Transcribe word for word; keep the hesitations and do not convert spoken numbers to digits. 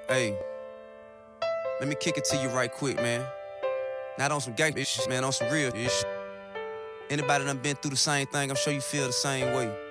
Hey, let me kick it to you right quick, man. Not on some gangsta shit, man, on some real shit. Anybody done been through the same thing, I'm sure you feel the same way.